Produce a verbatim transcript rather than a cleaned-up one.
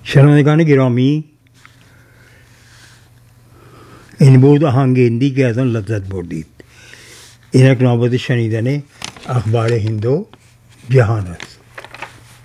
شنوندگان گرامی، این بود آهنگندی که از آن لذت بردید. اینک نوبت شنیدن اخبار هند و جهان است.